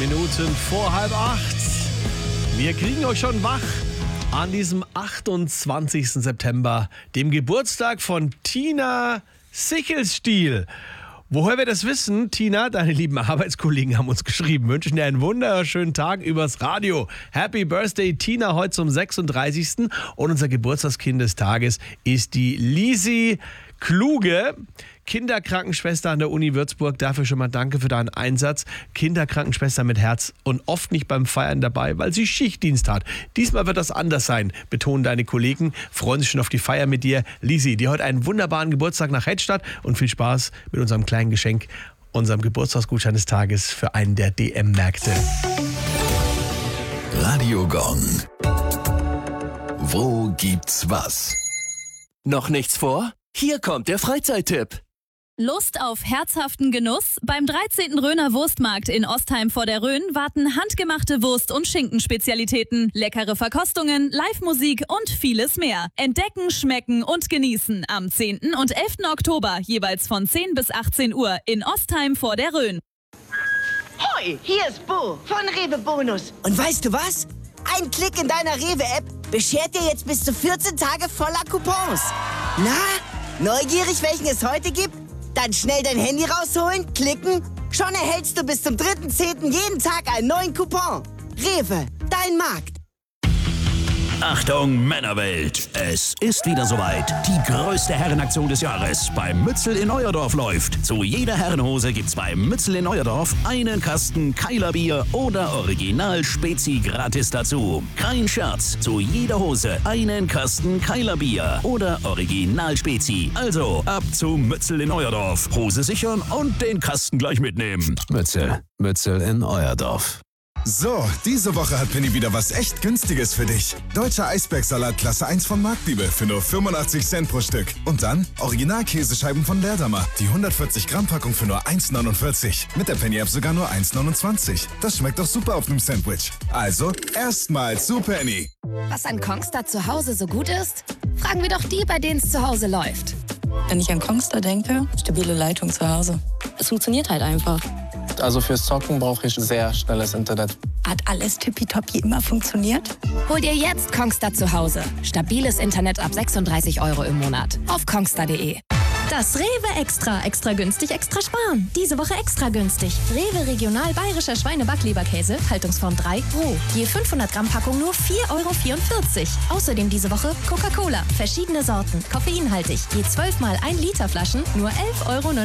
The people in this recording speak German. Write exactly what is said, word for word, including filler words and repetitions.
Minuten vor halb acht. Wir kriegen euch schon wach an diesem achtundzwanzigsten September, dem Geburtstag von Tina Sichelstiel. Woher wir das wissen, Tina, deine lieben Arbeitskollegen haben uns geschrieben, wünschen dir einen wunderschönen Tag übers Radio. Happy Birthday, Tina, heute zum sechsunddreißigsten Und unser Geburtstagskind des Tages ist die Lisi Kluge, Kinderkrankenschwester an der Uni Würzburg. Dafür schon mal danke für deinen Einsatz. Kinderkrankenschwester mit Herz und oft nicht beim Feiern dabei, weil sie Schichtdienst hat. Diesmal wird das anders sein, betonen deine Kollegen. Freuen sich schon auf die Feier mit dir. Lisi, dir heute einen wunderbaren Geburtstag nach Hedstadt und viel Spaß mit unserem kleinen Geschenk, unserem Geburtstagsgutschein des Tages für einen der D M-Märkte. Radio Gong. Wo gibt's was? Noch nichts vor? Hier kommt der Freizeittipp. Lust auf herzhaften Genuss? Beim dreizehnten Röner Wurstmarkt in Ostheim vor der Rhön warten handgemachte Wurst- und Schinkenspezialitäten, leckere Verkostungen, Live-Musik und vieles mehr. Entdecken, schmecken und genießen am zehnten und elften Oktober jeweils von zehn bis achtzehn Uhr in Ostheim vor der Rhön. Hoi, hier ist Bo von Rewe Bonus. Und weißt du was? Ein Klick in deiner Rewe-App beschert dir jetzt bis zu vierzehn Tage voller Coupons. Na, neugierig, welchen es heute gibt? Dann schnell dein Handy rausholen, klicken. Schon erhältst du bis zum dritten zehnten jeden Tag einen neuen Coupon. Rewe, dein Markt. Achtung Männerwelt, es ist wieder soweit. Die größte Herrenaktion des Jahres beim Mützel in Euerdorf läuft. Zu jeder Herrenhose gibt's beim Mützel in Euerdorf einen Kasten Keiler Bier oder Original Spezi gratis dazu. Kein Scherz, zu jeder Hose einen Kasten Keiler Bier oder Original Spezi. Also ab zum Mützel in Euerdorf. Hose sichern und den Kasten gleich mitnehmen. Mützel, Mützel in Euerdorf. So, diese Woche hat Penny wieder was echt Günstiges für dich. Deutscher Eisbergsalat Klasse eins von Marktliebe für nur fünfundachtzig Cent pro Stück. Und dann Original-Käsescheiben von Leerdammer. Die hundertvierzig Gramm Packung für nur eins neunundvierzig. Mit der Penny-App sogar nur eins neunundzwanzig. Das schmeckt doch super auf einem Sandwich. Also, erstmal zu Penny. Was an Kongstar zu Hause so gut ist? Fragen wir doch die, bei denen es zu Hause läuft. Wenn ich an Kongstar denke, stabile Leitung zu Hause. Es funktioniert halt einfach. Also fürs Zocken brauche ich sehr schnelles Internet. Hat alles tippitoppi immer funktioniert? Hol dir jetzt Kongstar zu Hause. Stabiles Internet ab sechsunddreißig Euro im Monat. Auf kongstar punkt de. Das Rewe Extra. Extra günstig, extra sparen. Diese Woche extra günstig. Rewe Regional Bayerischer Schweine-Backleberkäse, Haltungsform drei, roh. Je fünfhundert Gramm Packung nur vier Euro vierundvierzig. Außerdem diese Woche Coca-Cola. Verschiedene Sorten, koffeinhaltig. Je zwölf mal ein Liter Flaschen, nur elf Euro.